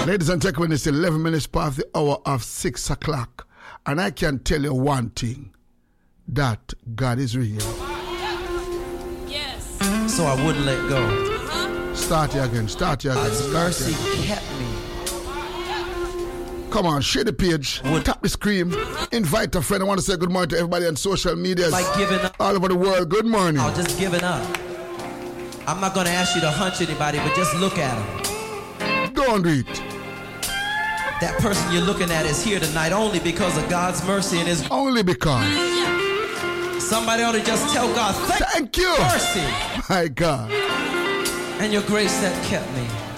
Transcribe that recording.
Ladies and gentlemen, it's 11 minutes past the hour of 6 o'clock. And I can tell you one thing, that God is real. Yes. So I wouldn't let go. Start here again. God's mercy kept me. Come on, share the page, tap the screen, invite a friend. I want to say good morning to everybody on social media. Like giving up. All over the world, good morning. I'll just giving up. I'm not going to ask you to hunch anybody, but just look at them. Go on, read. That person you're looking at is here tonight only because of God's mercy and His... Only because. Somebody ought to just tell God, thank you. Mercy. My God. And your grace that kept me.